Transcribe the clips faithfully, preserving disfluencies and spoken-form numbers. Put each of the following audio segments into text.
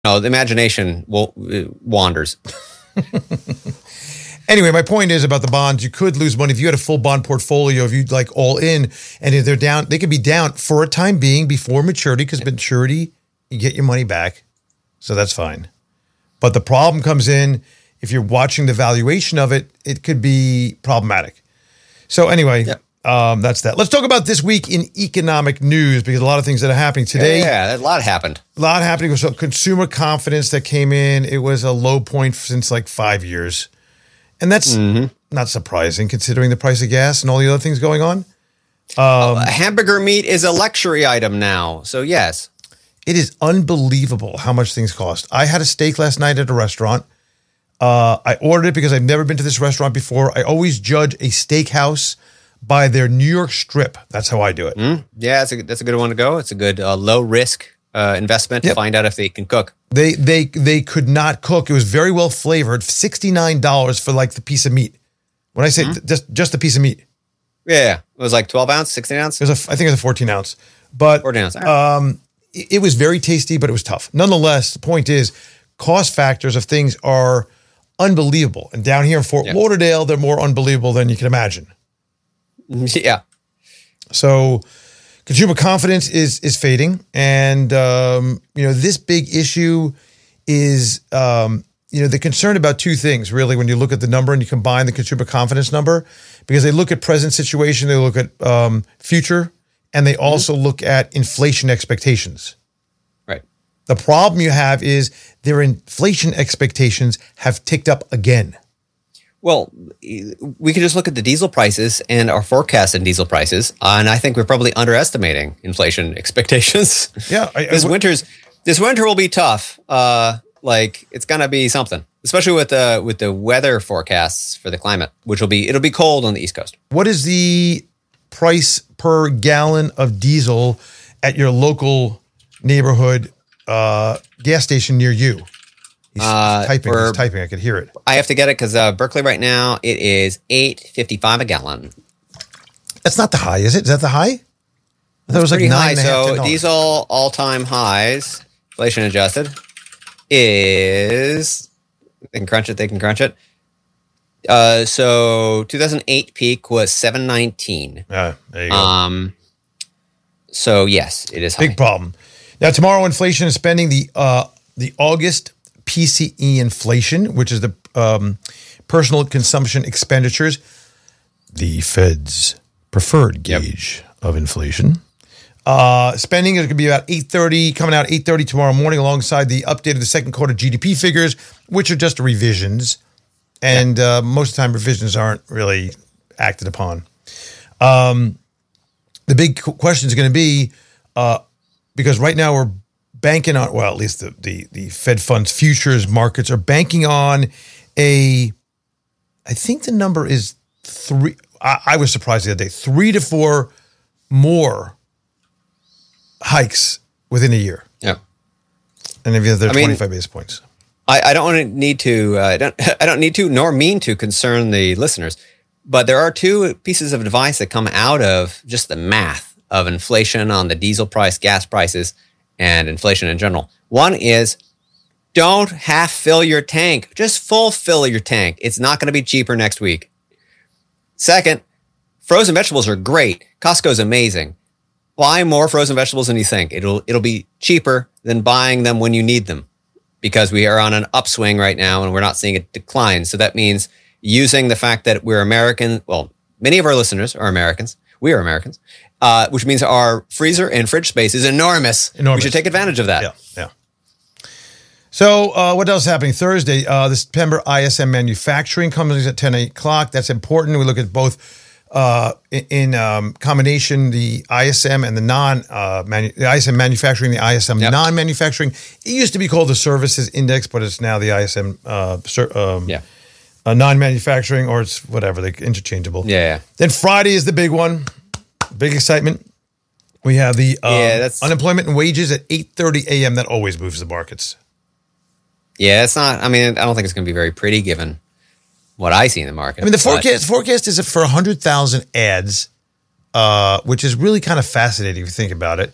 No, the imagination will uh, wanders. Anyway, my point is about the bonds. You could lose money if you had a full bond portfolio. If you like all in, and if they're down, they could be down for a time being before maturity. Because maturity, you get your money back, so that's fine. But the problem comes in if you're watching the valuation of it. It could be problematic. So anyway, yep. um, that's that. Let's talk about this week in economic news because a lot of things that are happening today. Yeah, yeah, a lot happened. A lot happening. So consumer confidence that came in. It was a low point since like five years. And that's mm-hmm. not surprising considering the price of gas and all the other things going on. Um, uh, hamburger meat is a luxury item now. So, yes. It is unbelievable how much things cost. I had a steak last night at a restaurant. Uh, I ordered it because I've never been to this restaurant before. I always judge a steakhouse by their New York strip. That's how I do it. Mm, yeah, that's a, that's a good one to go. It's a good uh, low-risk uh, investment yep. to find out if they can cook. They they they could not cook. It was very well flavored. sixty-nine dollars for like the piece of meat. When I say mm-hmm. th- just just a piece of meat. Yeah, it was like twelve ounce, sixteen ounce? It was a, I think it was a fourteen ounce. But fourteen ounce. Right. Um, it, it was very tasty, but it was tough. Nonetheless, the point is cost factors of things are unbelievable. And down here in Fort yeah. Lauderdale, they're more unbelievable than you can imagine. Yeah. So consumer confidence is is fading. And, um, you know, this big issue is, um, you know, they're concerned about two things, really, when you look at the number and you combine the consumer confidence number, because they look at present situation, they look at um, future, and they also mm-hmm. look at inflation expectations. Right. The problem you have is their inflation expectations have ticked up again. Well, we could just look at the diesel prices and our forecast in diesel prices, uh, and I think we're probably underestimating inflation expectations. Yeah, I, this I, winter's this winter will be tough. Uh, like it's gonna be something, especially with the with the weather forecasts for the climate, which will be it'll be cold on the East Coast. What is the price per gallon of diesel at your local neighborhood uh, gas station near you? He's uh, typing. He's typing. I could hear it. I have to get it because uh, Berkeley right now it is eight fifty five a gallon. That's not the high, is it? Is that the high? I thought it was like nine high. and a half. So diesel all time highs, inflation adjusted, is they can crunch it. They can crunch it. Uh, so two thousand eight peak was seven nineteen. Yeah, there you go. Um, so yes, it is high. Big problem. Now tomorrow, inflation and spending the uh the August P C E inflation, which is the um, personal consumption expenditures, the Fed's preferred gauge yep. of inflation. Uh, spending is going to be about eight thirty, coming out eight thirty tomorrow morning alongside the update of the second quarter G D P figures, which are just revisions. And yep. uh, most of the time, revisions aren't really acted upon. Um, the big question is going to be, uh, because right now we're banking on, well, at least the, the, the Fed funds futures markets are banking on a, I think the number is three, I, I was surprised the other day, three to four more hikes within a year. Yeah. And if you have their I mean, twenty-five basis points. I, I don't need to, uh, I don't, I don't need to, nor mean to concern the listeners, but there are two pieces of advice that come out of just the math of inflation on the diesel price, gas prices, and inflation in general. One is don't half fill your tank. Just full fill your tank. It's not going to be cheaper next week. Second, frozen vegetables are great. Costco's amazing. Buy more frozen vegetables than you think. It'll it'll be cheaper than buying them when you need them because we are on an upswing right now and we're not seeing a decline. So that means using the fact that we're American, well, many of our listeners are Americans. We are Americans. Uh, which means our freezer and fridge space is enormous. enormous. We should take advantage of that. Yeah, yeah. So uh, what else is happening? Thursday, uh, the September I S M manufacturing comes at ten o'clock. That's important. We look at both uh, in, in um, combination, the I S M and the non, uh, manu- the I S M manufacturing, the I S M yep. non-manufacturing. It used to be called the services index, but it's now the I S M uh, ser- um, yeah. uh, non-manufacturing, or it's whatever, they're interchangeable. Yeah, yeah. Then Friday is the big one. Big excitement. We have the um, yeah, that's, unemployment and wages at eight thirty a.m. That always moves the markets. Yeah, it's not, I mean, I don't think it's going to be very pretty given what I see in the market. I mean, the forecast but, forecast is for one hundred thousand ads, uh, which is really kind of fascinating if you think about it.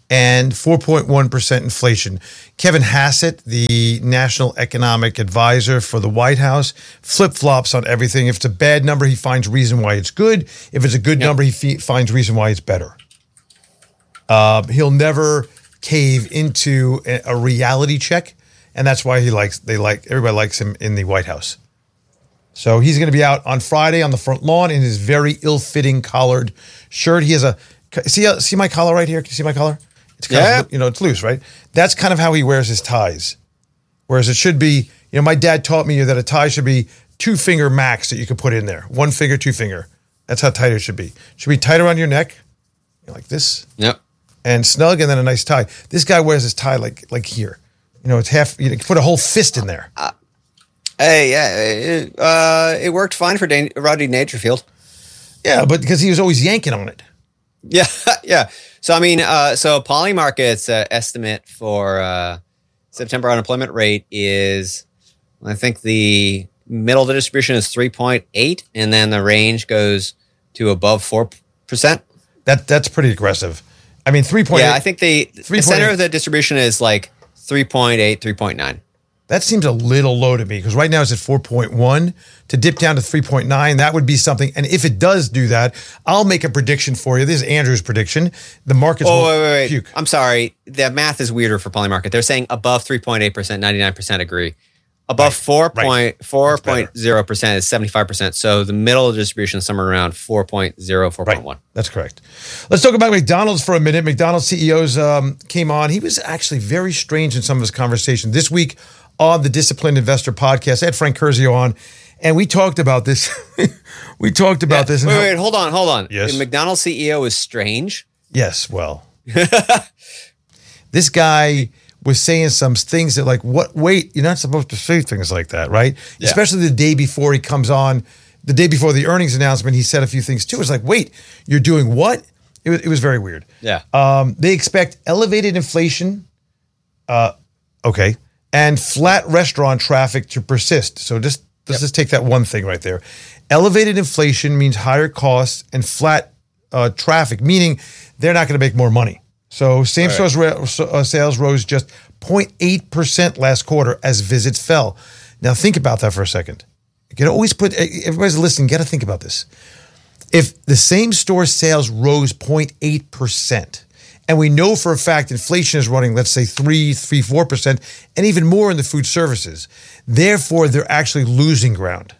and four point one percent inflation. Kevin Hassett, the National Economic Advisor for the White House, flip-flops on everything. If it's a bad number, he finds reason why it's good. If it's a good yep. number, he f- finds reason why it's better. Uh, he'll never cave into a, a reality check, and that's why he likes. They like everybody likes him in the White House. So he's going to be out on Friday on the front lawn in his very ill-fitting collared shirt. He has a see see my collar right here. Can you see my collar? It's kind yeah. of, you know, it's loose, right? That's kind of how he wears his ties. Whereas it should be, you know, my dad taught me that a tie should be two finger max that you could put in there. One finger, two finger. That's how tight it should be. It should be tight around your neck, you know, like this. Yep. And snug, and then a nice tie. This guy wears his tie like like here. You know, it's half. You know, put a whole fist in there. Uh, hey, yeah, it, uh, it worked fine for Dan- Rodney Dangerfield. Yeah, but because he was always yanking on it. Yeah, yeah. So I mean, uh, so Polymarket's uh, estimate for uh, September unemployment rate is, I think the middle of the distribution is three point eight, and then the range goes to above four percent. That that's pretty aggressive. I mean, three point eight. Yeah, I think the, the center of the distribution is like three point eight, three point nine. That seems a little low to me because right now it's at four point one. To dip down to three point nine, that would be something. And if it does do that, I'll make a prediction for you. This is Andrew's prediction. The market's Oh, wait, wait, wait. Puke. I'm sorry. The math is weirder for Polymarket. They're saying above three point eight percent, ninety-nine percent agree. Above four point four zero percent is seventy-five percent. So the middle of the distribution is somewhere around four point zero, four point one. Right. That's correct. Let's talk about McDonald's for a minute. McDonald's C E Os um, came on. He was actually very strange in some of his conversation. This week on the Disciplined Investor podcast, I had Frank Curzio on, and we talked about this. we talked about yeah. this. Wait, how- wait, hold on, hold on. Yes. The McDonald's C E O is strange. Yes, well. This guy was saying some things that like, what, wait, you're not supposed to say things like that, right? Yeah. Especially the day before he comes on, the day before the earnings announcement, he said a few things too. It's like, wait, you're doing what? It was, it was very weird. Yeah. Um, they expect elevated inflation, uh, okay, and flat restaurant traffic to persist. So just let's Yep. just take that one thing right there. Elevated inflation means higher costs and flat uh, traffic, meaning they're not going to make more money. So same All store right. uh, sales rose just zero point eight percent last quarter as visits fell. Now think about that for a second. You can always put, everybody's listening, got to think about this. If the same store sales rose zero point eight percent, and we know for a fact inflation is running, let's say three, three, four percent, and even more in the food services, therefore they're actually losing ground.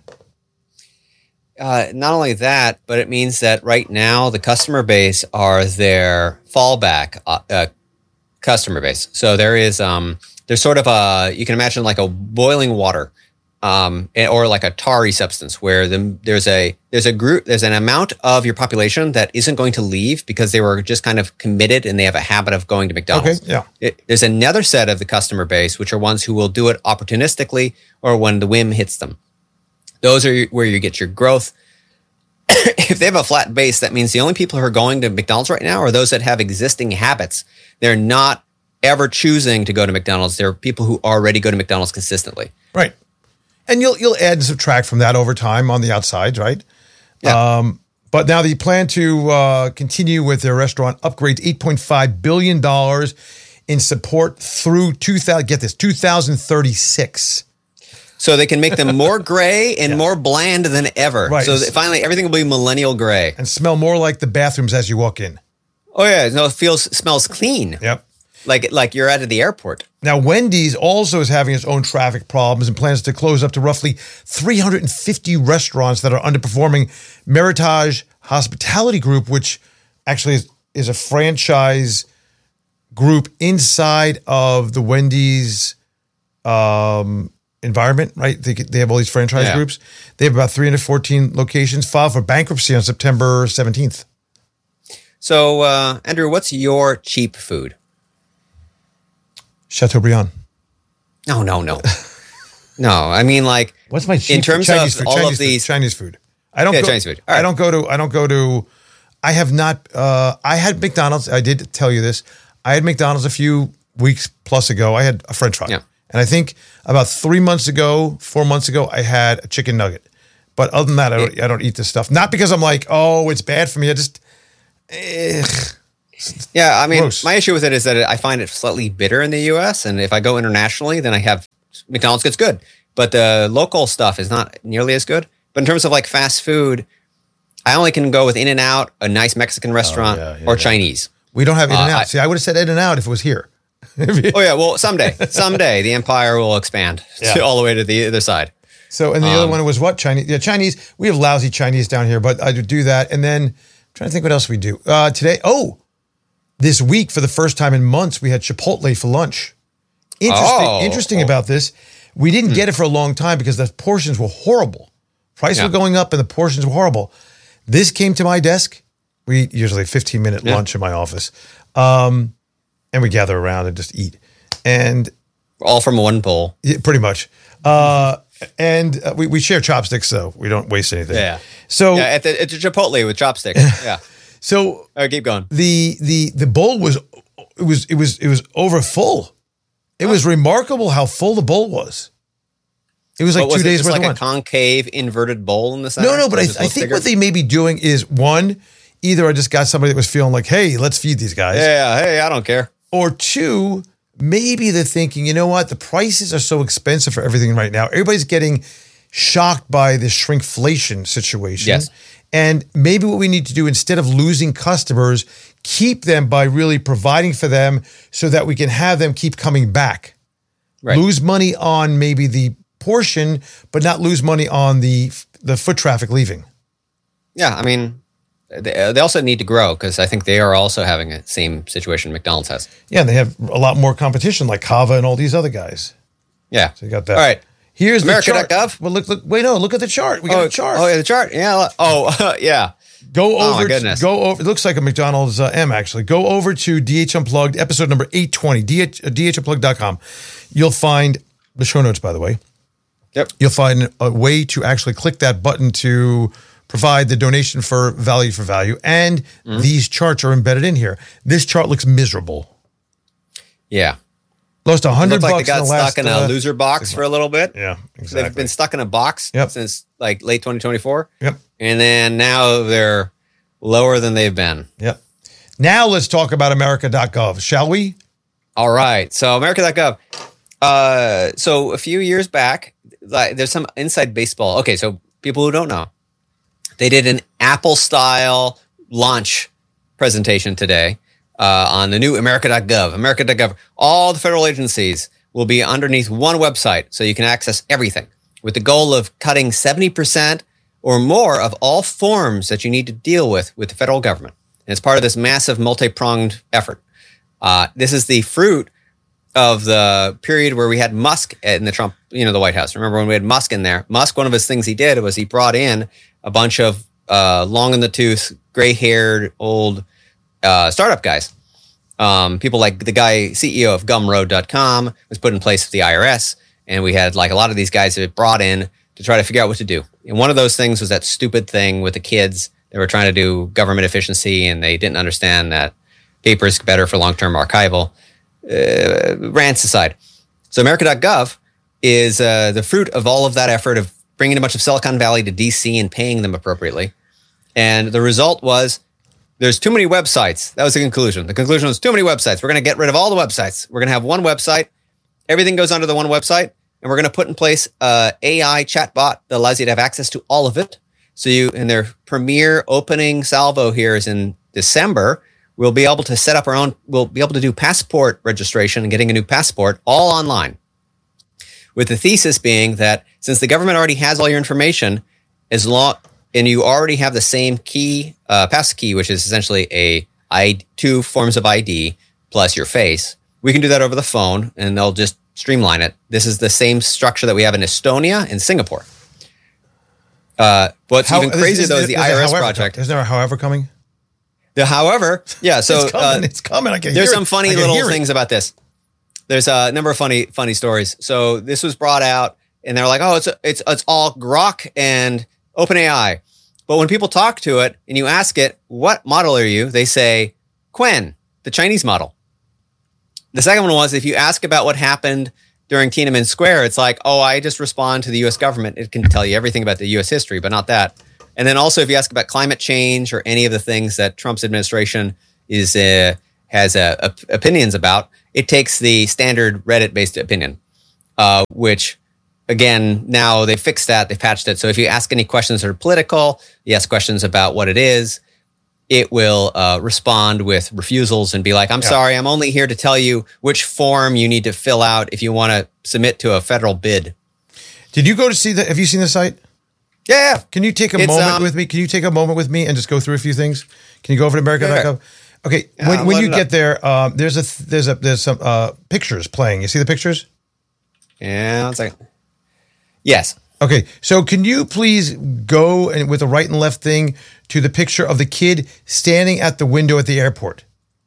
Uh, not only that, but it means that right now the customer base are their fallback uh, uh, customer base. So there is um, there's sort of a, you can imagine like a boiling water um, or like a tarry substance where the, there's a there's a group there's an amount of your population that isn't going to leave because they were just kind of committed and they have a habit of going to McDonald's. Okay, yeah. It, there's another set of the customer base which are ones who will do it opportunistically or when the whim hits them. Those are where you get your growth. If they have a flat base, that means the only people who are going to McDonald's right now are those that have existing habits. They're not ever choosing to go to McDonald's. They're people who already go to McDonald's consistently. Right. And you'll you'll add and subtract from that over time on the outsides, right? Yeah. Um, but now they plan to uh, continue with their restaurant upgrades, eight point five billion dollars in support through two thousand. Get this, two thousand thirty-six. So they can make them more gray and Yeah. more bland than ever. Right. So that finally everything will be millennial gray. And smell more like the bathrooms as you walk in. Oh yeah, no, it feels smells clean. Yep. Like like you're out of the airport. Now, Wendy's also is having its own traffic problems and plans to close up to roughly three hundred fifty restaurants that are underperforming. Meritage Hospitality Group, which actually is, is a franchise group inside of the Wendy's um, environment, right? They, they have all these franchise Yeah. groups. They have about three hundred fourteen locations, filed for bankruptcy on September seventeenth. So uh, Andrew, what's your cheap food? Chateaubriand. No, no, no. No, I mean like What's my cheap in terms Chinese of food? all Chinese of food, these Chinese food. I don't Yeah, go, Chinese food. All I right. don't go to I don't go to I have not uh I had McDonald's. I did tell you this. I had McDonald's a few weeks plus ago. I had a French fry. Yeah. And I think about three months ago, four months ago, I had a chicken nugget. But other than that, I don't I don't eat this stuff. Not because I'm like, oh, it's bad for me. I just ugh. Yeah, I mean, Gross. my issue with it is that I find it slightly bitter in the U S, and if I go internationally, then I have McDonald's gets good, but the local stuff is not nearly as good. But in terms of like fast food, I only can go with In-N-Out, a nice Mexican restaurant, Oh, yeah, yeah, or yeah. Chinese. We don't have In-N-Out. Uh, I- See, I would have said In-N-Out if it was here. Oh yeah, well someday, someday the empire will expand Yeah. to all the way to the other side. So, and the other Um, one was what? Chinese. Yeah, Chinese. We have lousy Chinese down here, but I do that. And then I'm trying to think what else we do. Uh, today, oh, this week for the first time in months, we had Chipotle for lunch. Interesting, Oh. interesting about this. We didn't get it for a long time because the portions were horrible. Prices Yeah. were going up and the portions were horrible. This came to my desk. We eat usually a fifteen minute Yeah. lunch in my office. Um, and we gather around and just eat. And All from one bowl. yeah, pretty much. Uh, and uh, we, we share chopsticks, though. We don't waste anything. Yeah. So, Yeah, at the, at the Chipotle with chopsticks. Yeah. so All right, keep going. the the the bowl was it was it was it was over full. It was remarkable how full the bowl was. It was like But was two it days just worth like of a lunch. concave inverted bowl in the center? No, no, but I, Was it I supposed think bigger? what they may be doing is one, either I just got somebody that was feeling like, hey, let's feed these guys. Yeah, hey, I don't care. Or two, maybe they're thinking, you know what, the prices are so expensive for everything right now. Everybody's getting shocked by this shrinkflation situation. Yes. And maybe what we need to do instead of losing customers, keep them by really providing for them so that we can have them keep coming back. Right. Lose money on maybe the portion, but not lose money on the the foot traffic leaving. Yeah, I mean, they, uh, they also need to grow because I think they are also having the same situation McDonald's has. Yeah, and they have a lot more competition like Kava and all these other guys. Yeah. So you got that. All right. Here's America the dot chart. gov? Well, look, look, wait, no, look at the chart. We got Oh, a chart. oh, yeah, the chart. Yeah. Oh, yeah. Go Oh, over. my goodness. Go over. It looks like a McDonald's uh, M actually. Go over to D H Unplugged, episode number eight twenty, D H, uh, D H unplugged dot com. You'll find the show notes, by the way. Yep. You'll find a way to actually click that button to provide the donation for value for value. And Mm-hmm. these charts are embedded in here. This chart looks miserable. Yeah. Lost a It hundred looked like bucks they got in the last. stuck in a uh, loser box for a little bit. Yeah, They've exactly. been stuck in a box Yep. since like late twenty twenty-four. Yep. And then now they're lower than they've been. Yep. Now let's talk about America dot gov, shall we? All right. So America dot gov. Uh, so a few years back, like, there's some inside baseball. Okay, so people who don't know, they did an Apple style launch presentation today uh, on the new America dot gov. America dot gov. All the federal agencies will be underneath one website, so you can access everything, with the goal of cutting seventy percent or more of all forms that you need to deal with with the federal government. And it's part of this massive multi-pronged effort. Uh, this is the fruit of the period where we had Musk in the Trump, you know, the White House. Remember when we had Musk in there? Musk, one of his things he did was he brought in a bunch of uh, long in the tooth, gray haired old uh, startup guys. Um, people like the guy, C E O of Gumroad dot com was put in place with the I R S. And we had like a lot of these guys that brought in to try to figure out what to do. And one of those things was that stupid thing with the kids. They were trying to do government efficiency and they didn't understand that paper is better for long-term archival. Uh, rants aside. So America dot gov is uh, the fruit of all of that effort of bringing a bunch of Silicon Valley to D C and paying them appropriately. And the result was there's too many websites. That was the conclusion. The conclusion was too many websites. We're going to get rid of all the websites. We're going to have one website. Everything goes under the one website. And we're going to put in place a A I chatbot that allows you to have access to all of it. So you, in their premier opening salvo here is in December, we'll be able to set up our own, we'll be able to do passport registration and getting a new passport all online. With the thesis being that since the government already has all your information, as long, and you already have the same key, uh, pass key, which is essentially a I, two forms of I D plus your face, we can do that over the phone and they'll just streamline it. This is the same structure that we have in Estonia and Singapore. Uh, what's How- even crazier though is the there's I a R S however project. com- Is there a however coming? The however, yeah. So it's coming. uh, it's coming. I can there's hear some it. funny I can little hear it. things about this. There's a number of funny funny stories. So this was brought out, and they're like, "Oh, it's it's it's all Grok and OpenAI." But when people talk to it and you ask it, "What model are you?" They say, "Qwen, the Chinese model." The second one was if you ask about what happened during Tiananmen Square, it's like, "Oh, I just respond to the U S government. It can tell you everything about the U S history, but not that." And then also if you ask about climate change or any of the things that Trump's administration is uh, has uh, op- opinions about, it takes the standard Reddit-based opinion, uh, which, again, now they fixed that, they patched it. So if you ask any questions that are political, you ask questions about what it is, it will uh, respond with refusals and be like, I'm yeah. sorry, I'm only here to tell you which form you need to fill out if you want to submit to a federal bid. Did you go to see the, have you seen the site? Yeah. Can you take a it's, moment um, with me? Can you take a moment with me and just go through a few things? Can you go over to America dot gov? Okay, yeah, when, when you get up. there, um, there's a there's a there's some uh, pictures playing. You see the pictures? Yeah, one second. Yes. Okay, so can you please go and with the right and left thing to the picture of the kid standing at the window at the airport?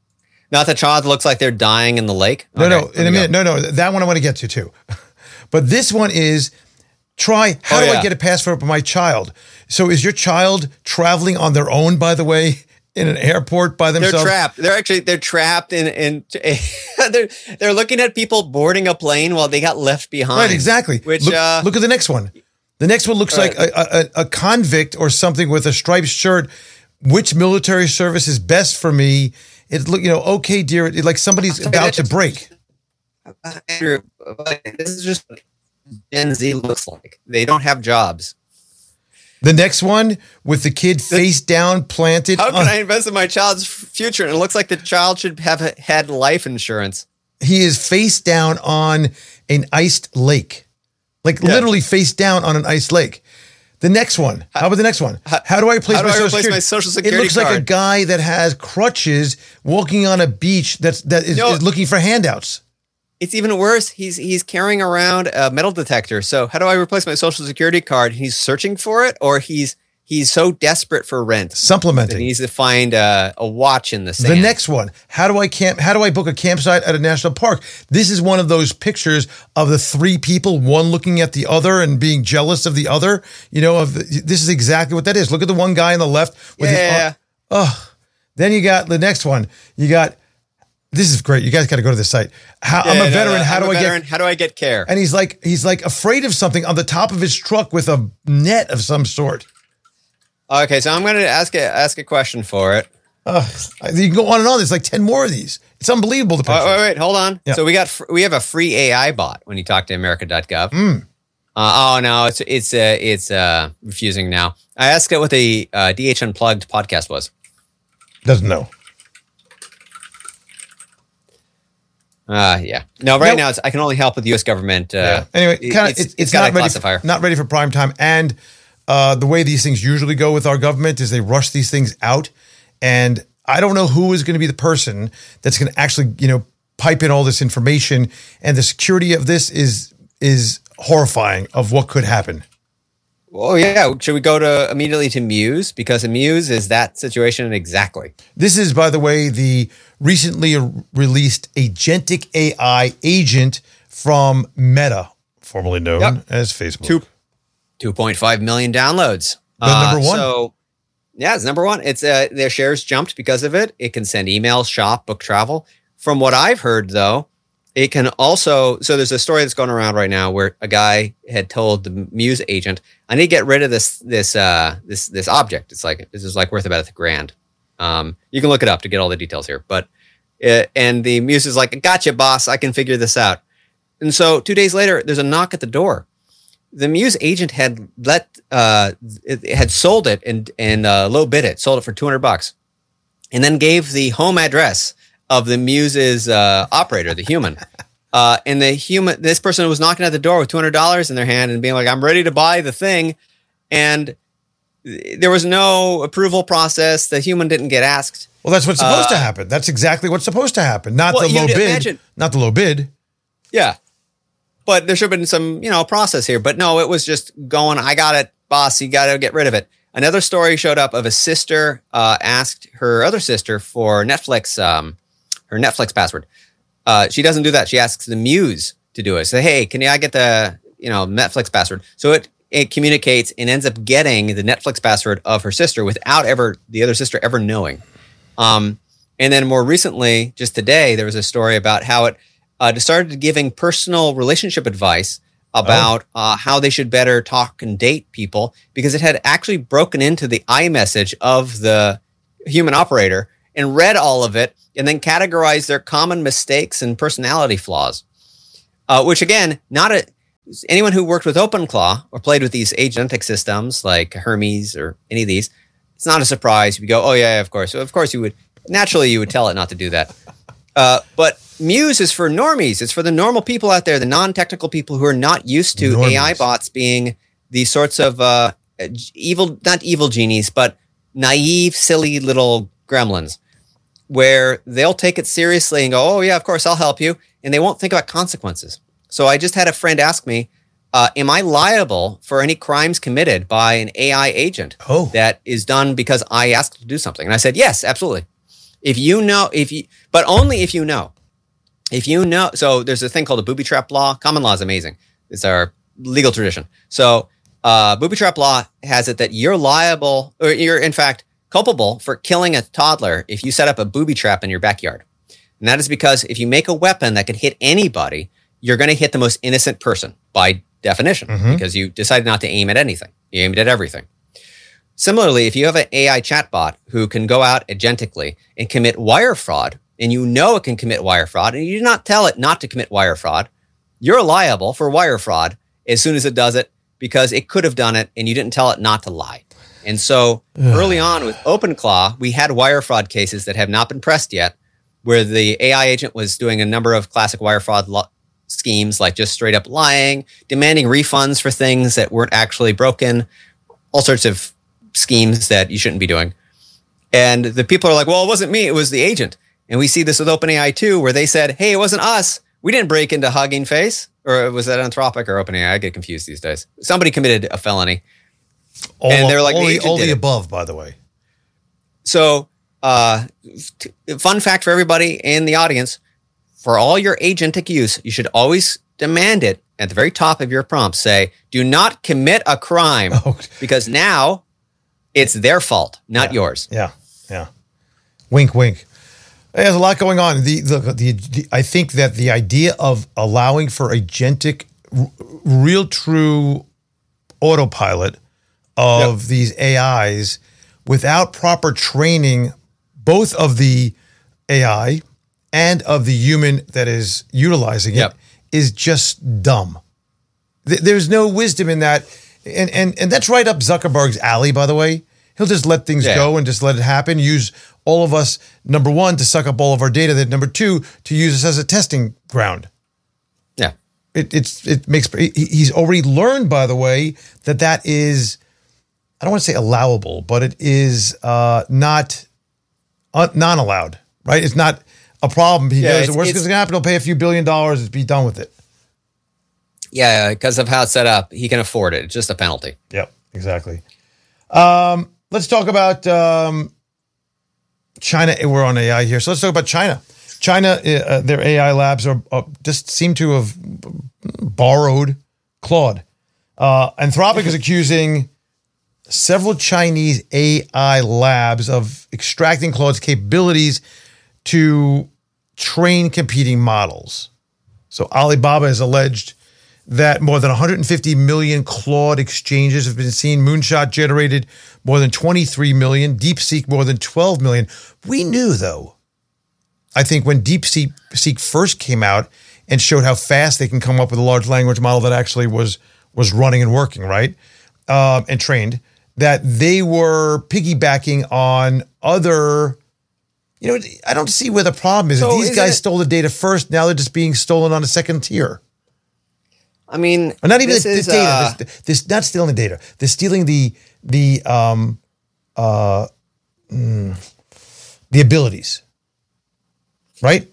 Not the child looks like they're dying in the lake? No, okay, no, in a minute. Go. No, no, that one I want to get to too. But this one is, try, how oh, do yeah. I get a passport for my child? So is your child traveling on their own, by the way, in an airport by themselves? They're trapped. They're actually, they're trapped in, in they're, they're looking at people boarding a plane while they got left behind. Right, exactly. Which, look, uh, look at the next one. The next one looks right. like a, a, a convict or something with a striped shirt. Which military service is best for me? It look, you know, okay, dear, it, like somebody's about to break. Andrew, this is just what Gen Z looks like. They don't have jobs. The next one with the kid the, face down planted. How can on, I invest in my child's future? And it looks like the child should have had life insurance. He is face down on an iced lake. Like yeah. literally face down on an iced lake. The next one. How about the next one? How, how do I replace, how do my, I social replace my social security? It looks card? like a guy that has crutches walking on a beach that's that is, no, is looking for handouts. It's even worse. He's he's carrying around a metal detector. So how do I replace my social security card? He's searching for it, or he's he's so desperate for rent, supplementing. He needs to find a, a watch in the sand. The next one. How do I camp? How do I book a campsite at a national park? This is one of those pictures of the three people, one looking at the other and being jealous of the other. You know, of the, this is exactly what that is. Look at the one guy on the left with yeah. his. Oh, then you got the next one. You got. This is great. You guys got to go to the site. How, yeah, I'm a veteran. No, no, how I'm do I veteran. get? How do I get care? And he's like, he's like afraid of something on the top of his truck with a net of some sort. Okay, so I'm going to ask a ask a question for it. Uh, you can go on and on. There's like ten more of these. It's unbelievable. The pictures. Wait, wait, wait, hold on. Yeah. So we got fr- we have a free A I bot when you talk to America dot gov. Mm. Uh, oh no, it's it's uh, it's uh, refusing now. I asked it what the uh, D H Unplugged podcast was. Doesn't know. Uh, yeah. No, right nope. now it's, I can only help with the U S government. Uh, yeah. Anyway, kinda, it's, it's, it's not, ready for, not ready for prime time. And uh, the way these things usually go with our government is they rush these things out. And I don't know who is going to be the person that's going to actually, you know, pipe in all this information. And the security of this is is horrifying of what could happen. Oh, yeah. Should we go to immediately to Muse? Because Muse is that situation exactly. This is, by the way, the recently released agentic A I agent from Meta, formerly known yep. as Facebook. Two, two point five million downloads. The uh, number one. So, yeah, it's number one. It's uh, their shares jumped because of it. It can send emails, shop, book travel. From what I've heard, though, it can also, so there's a story that's going around right now where a guy had told the Muse agent, I need to get rid of this this uh, this this object. It's like, this is like worth about a grand. Um, you can look it up to get all the details here. But uh, and the Muse is like, gotcha, boss. I can figure this out. And so two days later, there's a knock at the door. The Muse agent had let uh, it, it had sold it and and uh, low bid it, sold it for two hundred bucks, and then gave the home address of the Muse's uh, operator, the human. Uh, and the human, this person was knocking at the door with two hundred dollars in their hand and being like, I'm ready to buy the thing. And there was no approval process. The human didn't get asked. Well, that's what's supposed uh, to happen. That's exactly what's supposed to happen. Not well, the low bid. Imagine, not the low bid. Yeah. But there should have been some, you know, process here. But no, it was just going, I got it, boss. You got to get rid of it. Another story showed up of a sister uh, asked her other sister for Netflix, um, her Netflix password. Uh, she doesn't do that. She asks the Muse to do it. Say, hey, can I get the, you know, Netflix password? So it it communicates and ends up getting the Netflix password of her sister without ever the other sister ever knowing. Um, and then more recently, just today, there was a story about how it uh, started giving personal relationship advice about oh. uh, how they should better talk and date people because it had actually broken into the iMessage of the human operator and read all of it and then categorized their common mistakes and personality flaws. Uh, which again, not a anyone who worked with OpenClaw or played with these agentic systems like Hermes or any of these, it's not a surprise. You go, oh yeah, of course. So of course you would, naturally you would tell it not to do that. Uh, but Muse is for normies. It's for the normal people out there, the non-technical people who are not used to normies. A I bots being these sorts of uh, evil, not evil genies, but naive, silly little gremlins where they'll take it seriously and go, oh yeah, of course I'll help you. And they won't think about consequences. So I just had a friend ask me, uh, am I liable for any crimes committed by an A I agent oh. that is done because I asked to do something? And I said, yes, absolutely. If you know, if you, but only if you know. If you know, so there's a thing called a booby trap law. Common law is amazing. It's our legal tradition. So uh, booby trap law has it that you're liable, or you're in fact culpable for killing a toddler if you set up a booby trap in your backyard. And that is because if you make a weapon that could hit anybody, you're going to hit the most innocent person by definition, mm-hmm. because you decided not to aim at anything. You aimed at everything. Similarly, if you have an A I chatbot who can go out agentically and commit wire fraud, and you know it can commit wire fraud, and you do not tell it not to commit wire fraud, you're liable for wire fraud as soon as it does it, because it could have done it and you didn't tell it not to lie. And so early on with OpenClaw, we had wire fraud cases that have not been pressed yet, where the A I agent was doing a number of classic wire fraud lo- schemes, like just straight up lying, demanding refunds for things that weren't actually broken, all sorts of schemes that you shouldn't be doing. And the people are like, well, it wasn't me, it was the agent. And we see this with OpenAI too, where they said, hey, it wasn't us. We didn't break into Hugging Face. Or was that Anthropic or OpenAI? I get confused these days. Somebody committed a felony. All, and they're like, all the, the, all the above, by the way. So, uh, t- fun fact for everybody in the audience, for all your agentic use, you should always demand it at the very top of your prompt. Say, do not commit a crime, oh. because now it's their fault, not yeah. yours. Yeah, yeah. Wink, wink. There's a lot going on. The, the, the, the I think that the idea of allowing for agentic, r- real, true autopilot of yep. these A Is without proper training, both of the A I and of the human that is utilizing it, yep. is just dumb. Th- there's no wisdom in that. And, and, and that's right up Zuckerberg's alley, by the way. He'll just let things yeah. go and just let it happen. Use all of us, number one, to suck up all of our data. Then number two, to use us as a testing ground. Yeah, it it's it makes he's already learned, by the way, that that is, I don't want to say allowable, but it is uh, not uh, non allowed. Right? It's not a problem. He yeah, goes, the worst that's going to happen, he'll pay a few billion dollars and be done with it. Yeah, because of how it's set up, he can afford it. It's just a penalty. Yep, exactly. Um, let's talk about um, China. We're on A I here, so let's talk about China. China, uh, their A I labs are uh, just seem to have borrowed Claude. Uh, Anthropic is accusing several Chinese A I labs of extracting Claude's capabilities to train competing models. So Alibaba has alleged that more than one hundred fifty million Claude exchanges have been seen. Moonshot generated more than twenty-three million. DeepSeek more than twelve million. We knew, though, I think when DeepSeek Seek first came out and showed how fast they can come up with a large language model that actually was was running and working, right, um, and trained, that they were piggybacking on other. You know, I don't see where the problem is. So if these is guys it, stole the data first, now they're just being stolen on a second tier. I mean, or not even this the, the is, data. uh, This, this not stealing the data. They're stealing the the um uh mm, the abilities, right?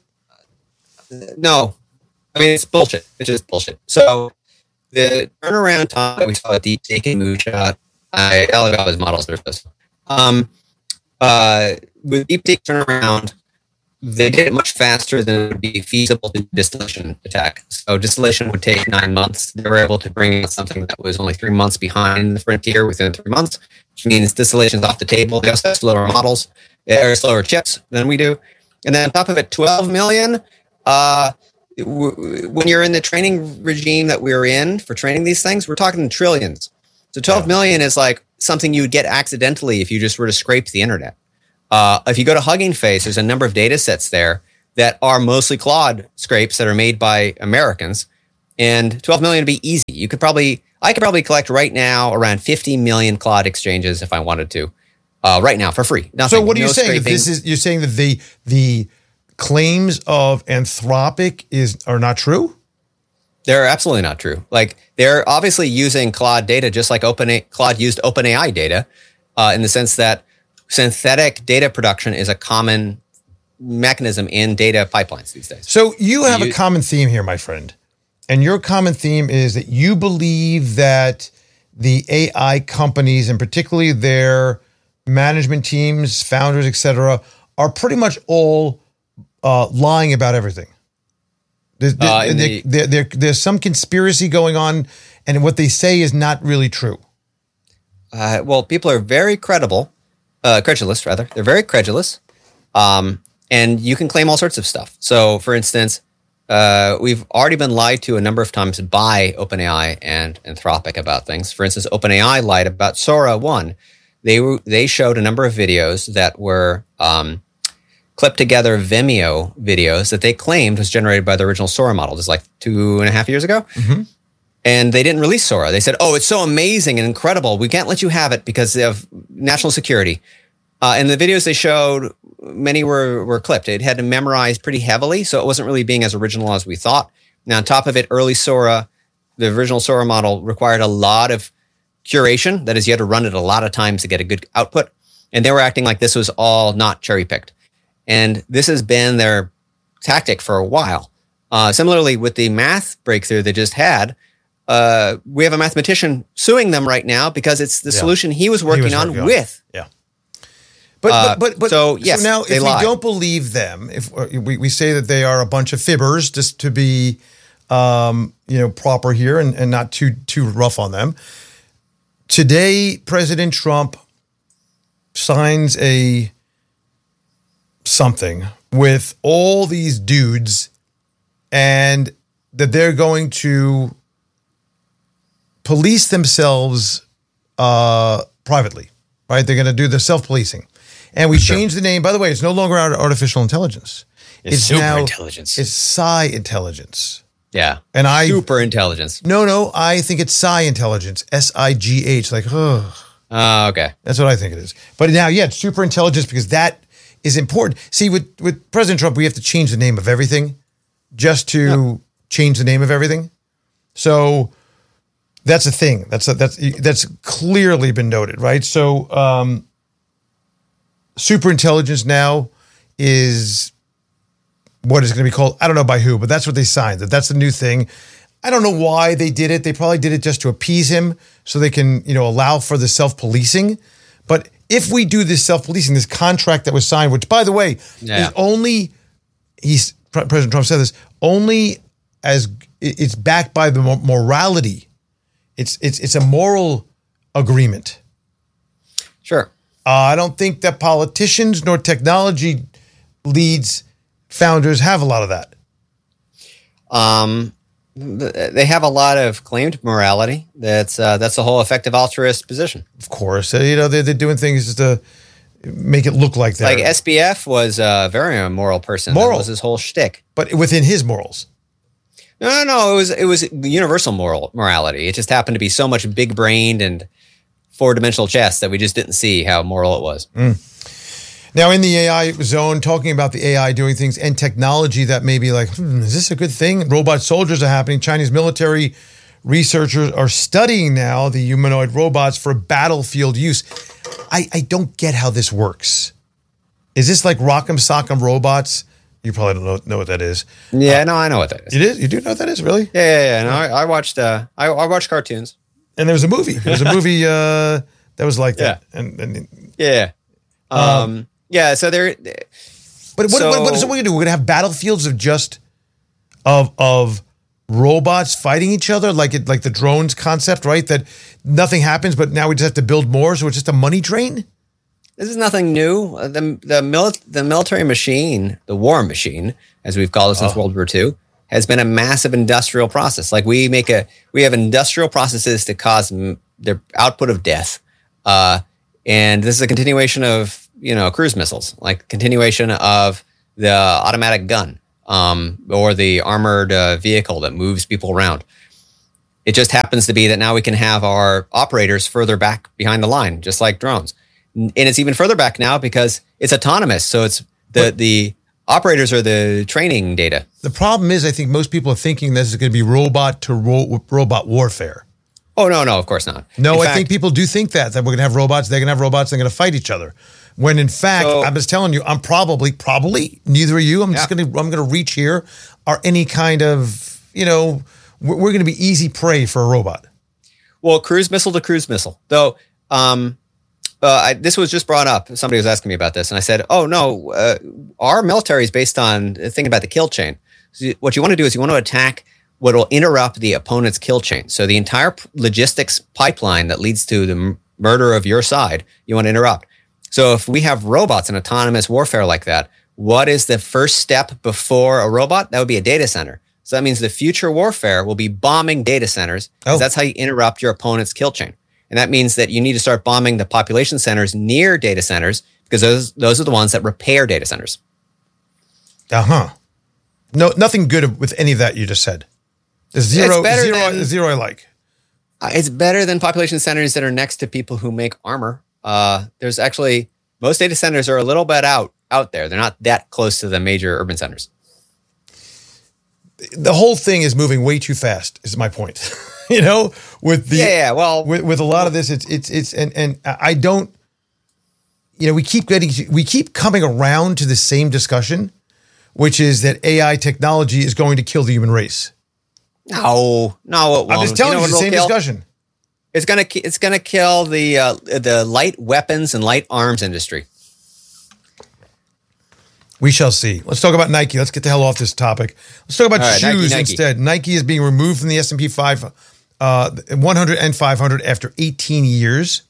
No, I mean it's bullshit. It's just bullshit. So the turnaround time that we saw at DeepSeek and Moonshot, I Alibaba's models are supposed to. Um, uh, with DeepSeek turnaround, they did it much faster than it would be feasible to distillation attack. So distillation would take nine months. They were able to bring out something that was only three months behind the frontier within three months, which means distillation's off the table. They also have slower models, or slower chips than we do. And then on top of it, twelve million, uh, w- when you're in the training regime that we're in for training these things, we're talking trillions. So twelve yeah. million is like something you would get accidentally if you just were to scrape the internet. Uh, if you go to Hugging Face, there's a number of data sets there that are mostly Claude scrapes that are made by Americans. And twelve million would be easy. You could probably, I could probably collect right now around fifty million Claude exchanges if I wanted to, uh, right now for free. Nothing, So what are you no saying? That scraping. this is you're saying that the the claims of Anthropic is are not true? They're absolutely not true. Like they're obviously using Claude data just like Open Claude used OpenAI data, uh, in the sense that synthetic data production is a common mechanism in data pipelines these days. So you have You- a common theme here, my friend. And your common theme is that you believe that the A I companies, and particularly their management teams, founders, et cetera, are pretty much all uh, lying about everything. There's, Uh, in there- the- there- there- there's some conspiracy going on, and what they say is not really true. Uh, well, people are very credible, uh, credulous rather. They're very credulous, um, and you can claim all sorts of stuff. So, for instance, uh, we've already been lied to a number of times by OpenAI and Anthropic about things. For instance, OpenAI lied about Sora one. They were, they showed a number of videos that were um, clipped together Vimeo videos that they claimed was generated by the original Sora model. This is like two and a half years ago. And they didn't release Sora. They said, oh, it's so amazing and incredible. We can't let you have it because of national security. Uh, and the videos they showed, many were, were clipped. It had to memorize pretty heavily, so it wasn't really being as original as we thought. Now, on top of it, early Sora, the original Sora model required a lot of curation. That is, you had to run it a lot of times to get a good output. And they were acting like this was all not cherry-picked. And this has been their tactic for a while. Uh, similarly, with the math breakthrough they just had, uh, we have a mathematician suing them right now because it's the Yeah. solution he was working was on working on. with. Yeah. But, Uh, but, but, but so, yes, now they if lie. we don't believe them, if uh, we, we say that they are a bunch of fibbers, just to be, um, you know, proper here and, and not too, too rough on them. Today, President Trump signs a something with all these dudes and that they're going to police themselves uh, privately, right? They're going to do the self-policing. And we changed the name. By the way, it's no longer art- artificial intelligence. It's super intelligence. It's psi intelligence. Yeah. And I Super intelligence. no, no, I think it's psi intelligence, S I G H. Like, oh, Oh, okay. that's what I think it is. But now, yeah, it's super intelligence because that is important. See, with with President Trump, we have to change the name of everything just to change the name of everything. So that's a thing. That's a, that's that's clearly been noted, right? So um, super intelligence now is what is going to be called. I don't know by who, but that's what they signed. That that's the new thing. I don't know why they did it. They probably did it just to appease him so they can, you know, allow for the self-policing. But if we do this self-policing, this contract that was signed, which by the way, Yeah. is only he's President Trump said this, only as it's backed by the mo- morality. It's it's it's a moral agreement. Sure. Uh, I don't think that politicians nor technology leads founders have a lot of that. Um, th- they have a lot of claimed morality. That's uh, that's the whole effective altruist position. Of course, Uh, you know they're, they're doing things just to make it look like that. Like S B F was a very immoral person. Moral. That was his whole shtick. but within his morals. No, no, no. It was it was universal moral morality. It just happened to be so much big brained and four dimensional chess that we just didn't see how moral it was. Now, in the A I zone, talking about the A I doing things and technology that may be like, hmm, is this a good thing? Robot soldiers are happening. Chinese military researchers are studying now the humanoid robots for battlefield use. I, I don't get how this works. Is this like Rock'em Sock'em Robots? You probably don't know, know what that is. Yeah, no, I know what that is. It is? You do know what that is, really? Yeah, yeah, yeah. No, I, I watched. Uh, I, I watched cartoons. And there was a movie. There was a movie uh, that was like that. Yeah. And, and Yeah. Um. yeah. So they're. But what, So- what, what is it we're gonna do? We're gonna have battlefields of just of of robots fighting each other, like it like the drones concept, right? That nothing happens, but now we just have to build more, so it's just a money train. This is nothing new. Uh, The the, mili- the military machine, the war machine, as we've called it since World War Two, has been a massive industrial process. Like we make a we have industrial processes to cause m- the output of death, uh, and this is a continuation of you know, cruise missiles, like continuation of the automatic gun um, or the armored uh, vehicle that moves people around. It just happens to be that now we can have our operators further back behind the line, just like drones. And it's even further back now because it's autonomous. So it's the, the operators are the training data. The problem is, I think most people are thinking this is going to be robot to ro- robot warfare. Oh, no, no, of course not. No, in I fact, think people do think that, that we're going to have robots, they're going to have robots, they're going to fight each other. When in fact, So- I'm just telling you, I'm probably, probably, neither are you. I'm just Yeah. going to, I'm going to reach here, are any kind of, you know, we're, we're going to be easy prey for a robot. Well, cruise missile to cruise missile. Though, um, uh, I, this was just brought up. Somebody was asking me about this, and I said, "Oh no, uh, our military is based on thinking about the kill chain. So what you want to do is you want to attack what will interrupt the opponent's kill chain. So the entire p- logistics pipeline that leads to the m- murder of your side, you want to interrupt. So if we have robots and autonomous warfare like that, what is the first step before a robot? That would be a data center. So that means the future warfare will be bombing data centers, because Oh. that's how you interrupt your opponent's kill chain. And that means that you need to start bombing the population centers near data centers, because those those are the ones that repair data centers. Uh-huh. No, nothing good with any of that you just said. There's zero, It's better zero, than- zero I like. Uh, It's better than population centers that are next to people who make armor. Uh, there's actually, most data centers are a little bit out out there. They're not that close to the major urban centers. The whole thing is moving way too fast, is my point. You know, with the Yeah, yeah, well, with, with a lot of this, it's it's it's and and I don't, you know, we keep getting we keep coming around to the same discussion, which is that A I technology is going to kill the human race. no, no, it won't. I'm just telling you, know it's the what same it'll kill? discussion. It's gonna ki- it's gonna kill the uh, the light weapons and light arms industry. We shall see. Let's talk about Nike. Let's get the hell off this topic. Let's talk about All right, Nike, shoes Nike. instead. Nike is being removed from the S and P five, uh, one hundred and five hundred after eighteen years.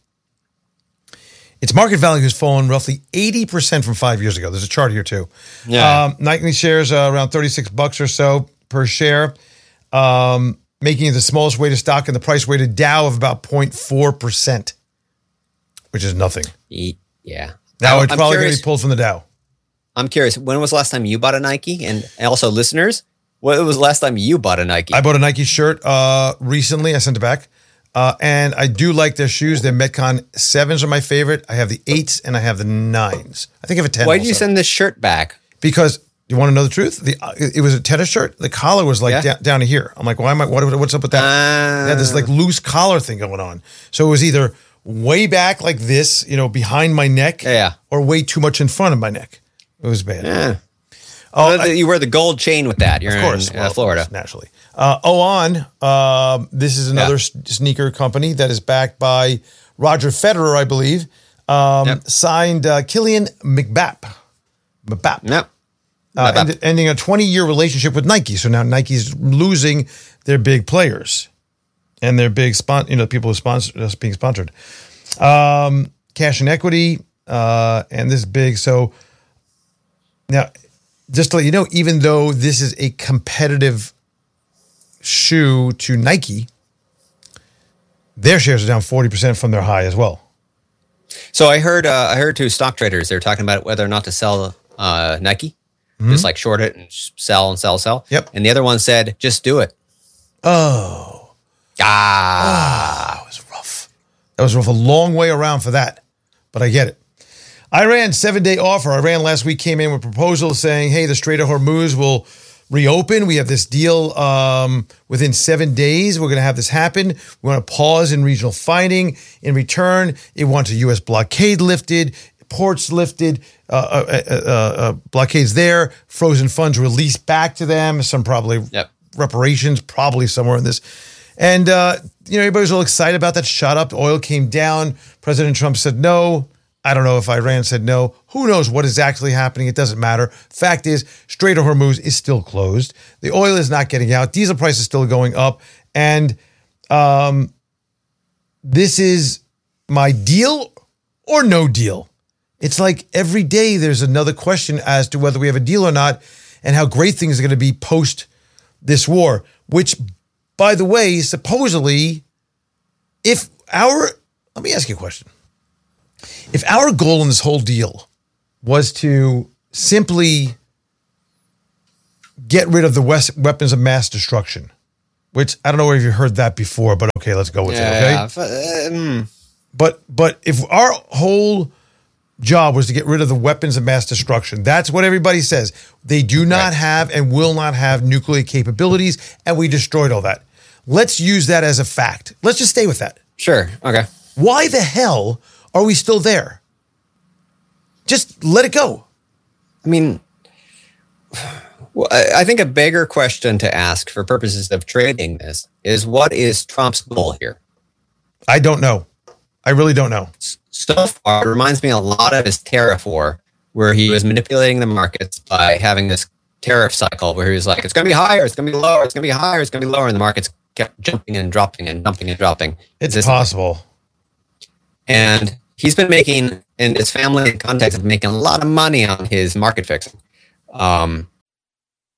Its market value has fallen roughly eighty percent from five years ago. There's a chart here too. Yeah. Um, Nike shares uh, around thirty-six bucks or so per share, um, making it the smallest weighted stock in the price weighted Dow of about zero point four percent, which is nothing. Ye- Yeah. Now I'm it's probably going to curious- be pulled from the Dow. I'm curious. When was the last time you bought a Nike? And also, listeners, when was the last time you bought a Nike? I bought a Nike shirt uh, recently. I sent it back. Uh, and I do like their shoes. Their Metcon sevens are my favorite. I have the eights and I have the nines. I think I have a ten. Why did you also. send this shirt back? Because you want to know the truth? The uh, it was a tennis shirt. The collar was like Yeah. down, down to here. I'm like, why am I? What, what's up with that? Uh, It had this like loose collar thing going on. So it was either way back like this, you know, behind my neck, Yeah. or way too much in front of my neck. It was bad. Yeah. Oh, Well, I- you wear the gold chain with that. You're Of course, in uh, well, Florida. naturally. Uh, On, um, this is another Yeah. s- sneaker company that is backed by Roger Federer, I believe. Um, Yep. Signed uh, Killian McBap. McBap. Yep. Uh, Not bad. end- ending a twenty-year relationship with Nike. So now Nike's losing their big players and their big spon- you know, people who sponsor us being sponsored. Um, cash and equity, uh, and this is big. So now, just to let you know, even though this is a competitive shoe to Nike, their shares are down forty percent from their high as well. So I heard, uh, I heard two stock traders. They were talking about whether or not to sell uh, Nike, just like short it and s- sell and sell, sell. Mm-hmm. Yep. And the other one said, just do it. Oh, Ah. that was rough. That was rough. A long way around for that, but I get it. Iran seven-day offer. Iran last week came in with proposals saying, hey, the Strait of Hormuz will reopen. We have this deal um, within seven days. We're going to have this happen. We want to pause in regional fighting. In return, it wants a U S blockade lifted, ports lifted, uh, uh, uh, uh, blockades there, frozen funds released back to them, some probably Yep. reparations, probably somewhere in this. And, uh, you know, everybody was all excited about that. Shot up. Oil came down. President Trump said no. I don't know if Iran said no. Who knows what is actually happening? It doesn't matter. Fact is, Strait of Hormuz is still closed. The oil is not getting out. Diesel price is still going up. And um, this is my deal or no deal. It's like every day there's another question as to whether we have a deal or not and how great things are going to be post this war, which, by the way, supposedly, if our, let me ask you a question. If our goal in this whole deal was to simply get rid of the West weapons of mass destruction, which I don't know if you've heard that before, but okay, let's go with yeah, it. Okay. Yeah. Uh, mm. But but if our whole job was to get rid of the weapons of mass destruction, that's what everybody says. They do not right. have and will not have nuclear capabilities, and we destroyed all that. Let's use that as a fact. Let's just stay with that. Sure. Okay. Why the hell are we still there? Just let it go. I mean, well, I think a bigger question to ask for purposes of trading this is, what is Trump's goal here? I don't know. I really don't know. So far, it reminds me a lot of his tariff war, where he was manipulating the markets by having this tariff cycle where he was like, it's going to be higher, it's going to be lower, it's going to be higher, it's going to be lower, and the markets kept jumping and dropping and jumping and dropping. It's possible. And he's been making, and his family and contacts have been making a lot of money on his market fixing. Um,